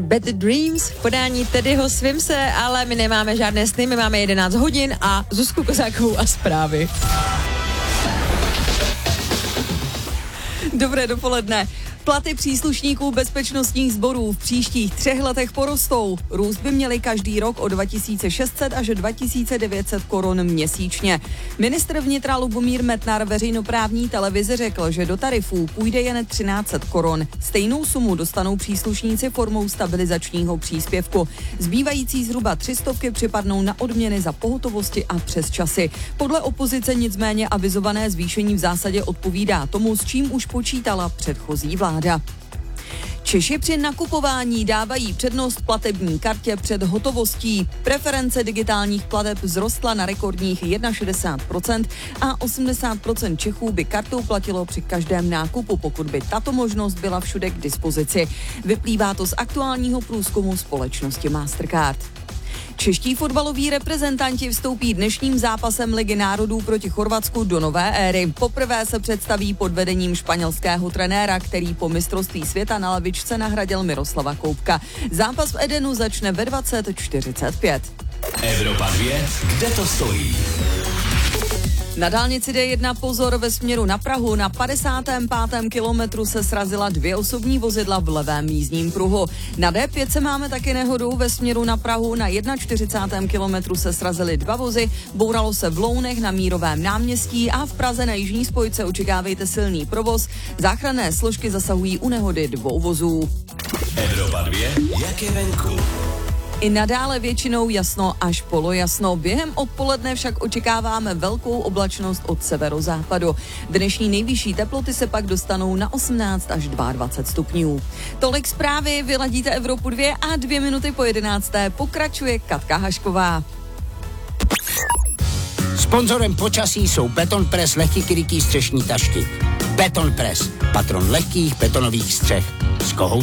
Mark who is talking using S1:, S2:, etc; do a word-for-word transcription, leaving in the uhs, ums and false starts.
S1: Bad Dreams v podání Teddyho Swimse, ale my nemáme žádné sny, my máme jedenáct hodin a Zuzku Kozákovou a zprávy.
S2: Dobré dopoledne. Platy příslušníků bezpečnostních sborů v příštích třech letech porostou. Růst by měli každý rok o dva tisíce šest set až dva tisíce devět set korun měsíčně. Ministr vnitra Lubomír Metnar veřejnoprávní televizi řekl, že do tarifů půjde jen třináct set korun. Stejnou sumu dostanou příslušníci formou stabilizačního příspěvku. Zbývající zhruba tři stovky připadnou na odměny za pohotovosti a přesčasy. Podle opozice nicméně avizované zvýšení v zásadě odpovídá tomu, s čím už počítala předchozí vláda. Češi při nakupování dávají přednost platební kartě před hotovostí. Preference digitálních plateb vzrostla na rekordních šedesát jedna procent a osmdesát procent Čechů by kartou platilo při každém nákupu, pokud by tato možnost byla všude k dispozici. Vyplývá to z aktuálního průzkumu společnosti Mastercard. Čeští fotbaloví reprezentanti vstoupí dnešním zápasem Ligy národů proti Chorvatsku do nové éry. Poprvé se představí pod vedením španělského trenéra, který po mistrovství světa na lavičce nahradil Miroslava Koupka. Zápas v Edenu začne ve dvacet čtyřicet pět.
S3: Evropa dvě, kde to stojí?
S2: Na dálnici D jedna pozor ve směru na Prahu. Na padesátém pátém kilometru se srazila dvě osobní vozidla v levém jízdním pruhu. Na D pět se máme taky nehodu ve směru na Prahu. Na čtyřicátém prvním kilometru se srazily dva vozy, bouralo se v Lounech na Mírovém náměstí a v Praze na jižní spojce očekávejte silný provoz. Záchranné složky zasahují u nehody dvou vozů.
S3: Evropa dvě, jak je venku?
S2: I nadále většinou jasno až polojasno. Během odpoledne však očekáváme velkou oblačnost od severozápadu. Dnešní nejvyšší teploty se pak dostanou na osmnáct až dvacet dva stupňů. Tolik zprávy, vyladíte Evropu dvě a dvě minuty po jedenácté pokračuje Katka Hašková.
S4: Sponzorem počasí jsou Beton Press lehký krytý střešní tašky. Beton Press, patron lehkých betonových střech. S kohoutem